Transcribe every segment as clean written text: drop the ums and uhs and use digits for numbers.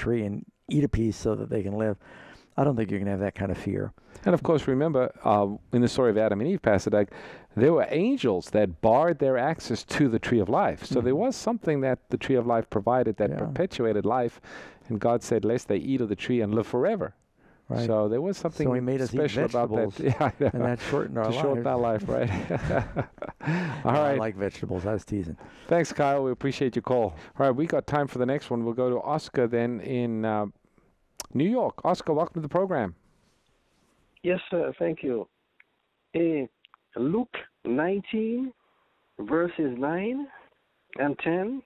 tree and eat a piece so that they can live. I don't think you're going to have that kind of fear. And of course, remember, in the story of Adam and Eve, Pastor Doug, there were angels that barred their access to the tree of life. So there was something that the tree of life provided that perpetuated life. And God said, lest they eat of the tree and live forever. Right. So there was something so he made us special eat about that. Yeah, and that shortened our life. To shorten our life, right? All right. I like vegetables. I was teasing. Thanks, Kyle. We appreciate your call. All right, we got time for the next one. We'll go to Oscar then in New York. Oscar, welcome to the program. Yes, sir. Thank you. Luke 19, verses 9 and 10.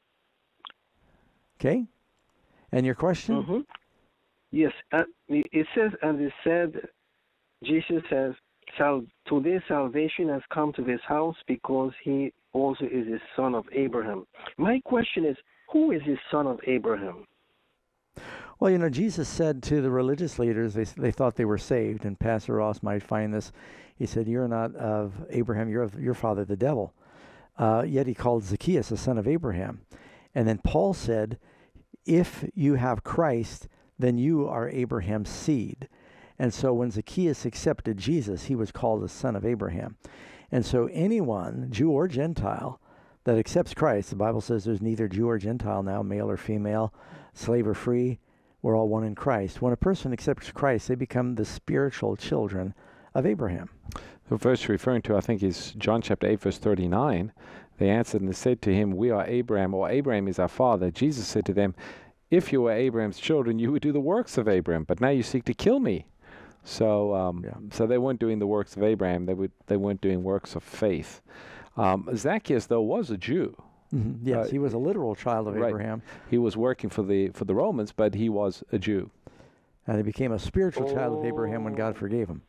Okay. And your question? Mm-hmm. Yes. It says, and it said, Jesus says, today salvation has come to this house because he also is the son of Abraham. My question is, who is his son of Abraham? Well, Jesus said to the religious leaders, they thought they were saved, and Pastor Ross might find this. He said, you're not of Abraham, you're of your father, the devil. Yet he called Zacchaeus a son of Abraham. And then Paul said, if you have Christ, then you are Abraham's seed. And so when Zacchaeus accepted Jesus, he was called a son of Abraham. And so anyone, Jew or Gentile, that accepts Christ, the Bible says there's neither Jew or Gentile now, male or female, slave or free, we're all one in Christ. When a person accepts Christ, they become the spiritual children of Abraham. The verse you're referring to, I think, is John chapter 8, verse 39. They answered and they said to him, we are Abraham, or Abraham is our father. Jesus said to them, if you were Abraham's children, you would do the works of Abraham, but now you seek to kill me. So so they weren't doing the works of Abraham. They weren't doing works of faith. Zacchaeus, though, was a Jew. Mm-hmm. Yes, he was a literal child of Abraham. He was working for the Romans, but he was a Jew. And he became a spiritual child of Abraham when God forgave him.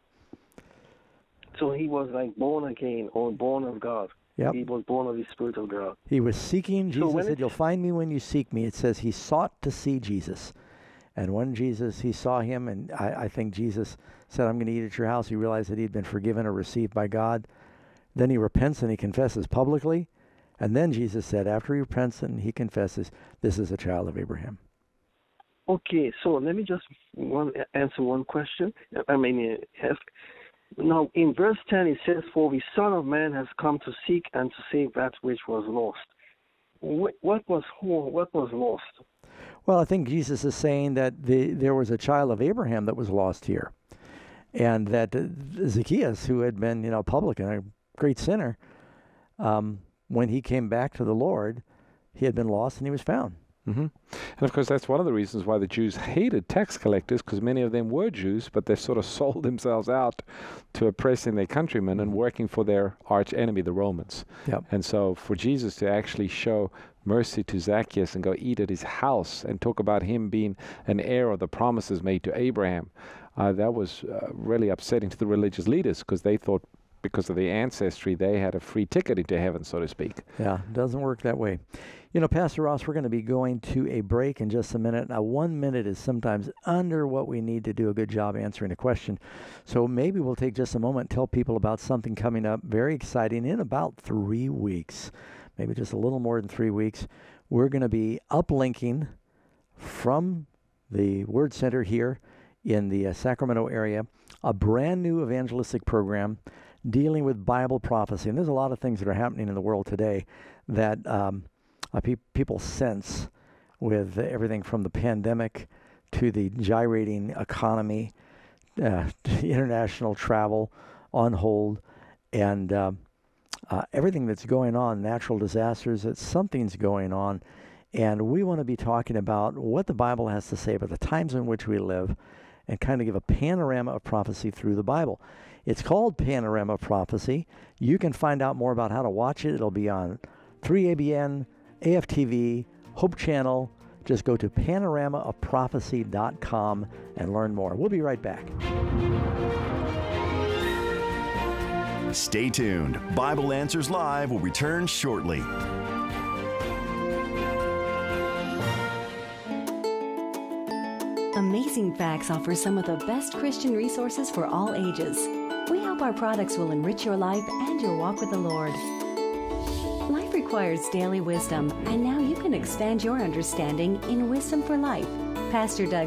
So he was like born again, or born of God. Yep. He was born of the Spirit of God. He was seeking Jesus. Said, you'll find me when you seek me. It says he sought to see Jesus. And when he saw him, and I think Jesus said, I'm going to eat at your house, he realized that he'd been forgiven or received by God. Then he repents and he confesses publicly. And then Jesus said, after he repents and he confesses, this is a child of Abraham. Okay, so let me just answer one question. Ask. Now, in verse 10, it says, for the Son of Man has come to seek and to save that which was lost. What was lost? Well, I think Jesus is saying that there was a child of Abraham that was lost here. And that Zacchaeus, who had been, a publican, a great sinner, when he came back to the Lord, he had been lost and he was found. Mm-hmm. And of course, that's one of the reasons why the Jews hated tax collectors, because many of them were Jews, but they sort of sold themselves out to oppressing their countrymen and working for their arch enemy, the Romans. Yep. And so for Jesus to actually show mercy to Zacchaeus and go eat at his house and talk about him being an heir of the promises made to Abraham, that was really upsetting to the religious leaders, because they thought because of the ancestry, they had a free ticket into heaven, so to speak. Yeah, it doesn't work that way. Pastor Ross, we're going to be going to a break in just a minute. Now, 1 minute is sometimes under what we need to do a good job answering a question. So maybe we'll take just a moment and tell people about something coming up very exciting in about 3 weeks, maybe just a little more than 3 weeks. We're going to be uplinking from the Word Center here in the Sacramento area a brand new evangelistic program dealing with Bible prophecy. And there's a lot of things that are happening in the world today that people sense, with everything from the pandemic to the gyrating economy, international travel on hold, and everything that's going on, natural disasters, that something's going on. And we want to be talking about what the Bible has to say about the times in which we live and kind of give a panorama of prophecy through the Bible. It's called Panorama Prophecy. You can find out more about how to watch it. It'll be on 3ABN, AFTV, Hope Channel. Just go to panoramaofprophecy.com and learn more. We'll be right back. Stay tuned. Bible Answers Live will return shortly. Amazing Facts offers some of the best Christian resources for all ages. We hope our products will enrich your life and your walk with the Lord. Life requires daily wisdom, and now you can expand your understanding in Wisdom for Life. Pastor Doug